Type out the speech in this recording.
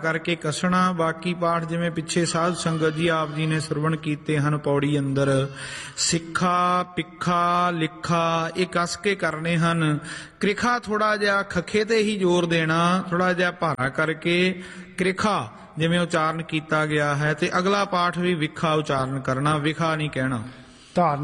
ਕਰਕੇ ਕਸਣਾ। ਬਾਕੀ ਪਾਠ ਜਿਵੇਂ ਪਿੱਛੇ ਸਾਧ ਸੰਗਤ ਜੀ ਆਪ ਜੀ ਨੇ ਸਰਵਣ ਕੀਤੇ ਹਨ ਪੌੜੀ ਅੰਦਰ, ਸਿੱਖਾ ਪਿੱਖਾ ਲਿਖਾ ਇਹ ਕਸ ਕੇ ਕਰਨੇ ਹਨ। ਕ੍ਰਿਖਾ ਥੋੜਾ ਜਿਹਾ ਖੱਖੇ ਤੇ ਹੀ ਜ਼ੋਰ ਦੇਣਾ, ਥੋੜਾ ਜਿਹਾ ਭਾਰਾ ਕਰਕੇ ਕ੍ਰਿਖਾ ਜਿਵੇਂ ਉਚਾਰਨ ਕੀਤਾ ਗਿਆ ਹੈ। ਤੇ ਅਗਲਾ ਪਾਠ ਵੀ ਵਿਖਾ ਉਚਾਰਨ ਕਰਨਾ, ਵਿਖਾ ਨਹੀਂ ਕਹਿਣਾ।